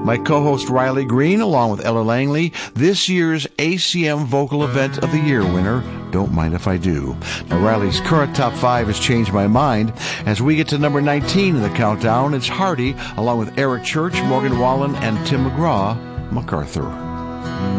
My co-host Riley Green, along with Ella Langley, this year's ACM Vocal Event of the Year winner, Don't Mind If I Do. Now, Riley's current top 5 has changed my mind. As we get to number 19 in the countdown, it's Hardy, along with Eric Church, Morgan Wallen, and Tim McGraw, MacArthur.